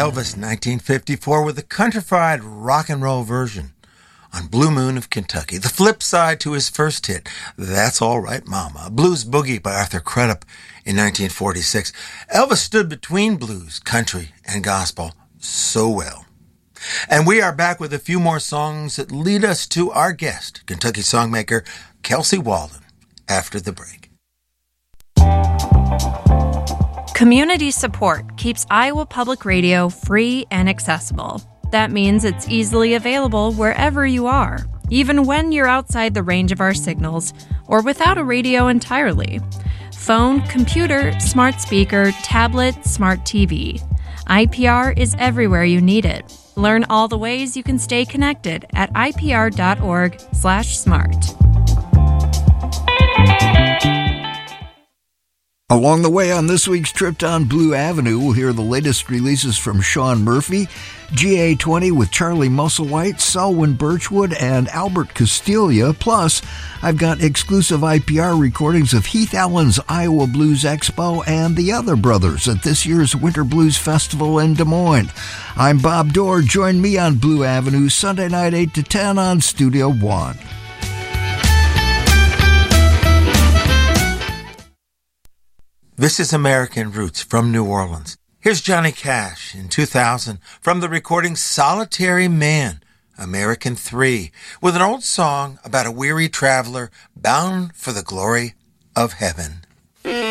Elvis 1954 with a countrified rock and roll version on Blue Moon of Kentucky. The flip side to his first hit, That's All Right Mama, a blues boogie by Arthur Crudup in 1946. Elvis stood between blues, country, and gospel so well. And we are back with a few more songs that lead us to our guest, Kentucky songmaker Kelsey Walden, after the break. Community support keeps Iowa Public Radio free and accessible. That means it's easily available wherever you are, even when you're outside the range of our signals or without a radio entirely. Phone, computer, smart speaker, tablet, smart TV. IPR is everywhere you need it. Learn all the ways you can stay connected at ipr.org/smart. Along the way on this week's trip down Blue Avenue, we'll hear the latest releases from Sean Murphy, GA20 with Charlie Musselwhite, Selwyn Birchwood, and Albert Castilla. Plus, I've got exclusive IPR recordings of Heath Allen's Iowa Blues Expo and the Other Brothers at this year's Winter Blues Festival in Des Moines. I'm Bob Dorr. Join me on Blue Avenue Sunday night 8 to 10 on Studio One. This is American Roots from New Orleans. Here's Johnny Cash in 2000 from the recording Solitary Man, American 3, with an old song about a weary traveler bound for the glory of heaven.